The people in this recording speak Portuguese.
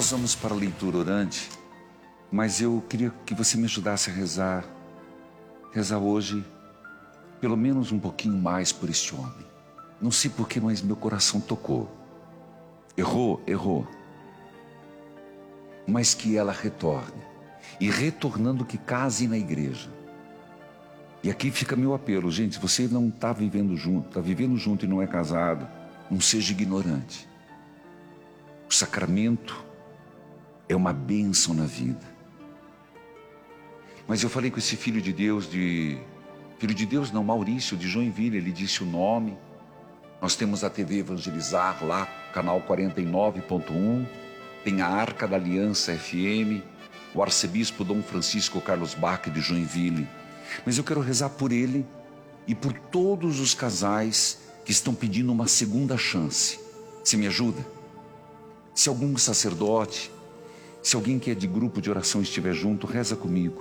nós vamos para a leitura orante, mas eu queria que você me ajudasse a rezar hoje, pelo menos um pouquinho mais por este homem. Não sei porquê, mas meu coração tocou. Errou. Mas que ela retorne. E retornando que case na igreja. E aqui fica meu apelo, gente, você não está vivendo junto, está vivendo junto e não é casado, não seja ignorante. O sacramento é uma bênção na vida. Mas eu falei com esse filho de Deus, Maurício, de Joinville, ele disse o nome. Nós temos a TV Evangelizar lá, canal 49.1, tem a Arca da Aliança FM, o arcebispo Dom Francisco Carlos Bach de Joinville. Mas eu quero rezar por ele e por todos os casais que estão pedindo uma segunda chance. Você me ajuda? Se algum sacerdote, se alguém que é de grupo de oração estiver junto, reza comigo.